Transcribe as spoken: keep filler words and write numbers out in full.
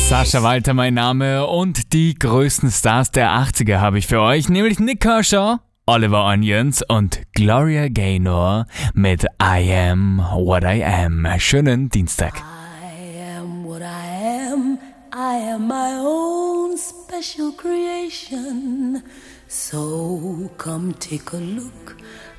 Sascha Walter mein Name und die größten Stars der achtziger habe ich für euch, nämlich Nik Kershaw, Oliver Onions und Gloria Gaynor mit I Am What I Am. Schönen Dienstag. I am what I am, I am my own special creation. So come take a look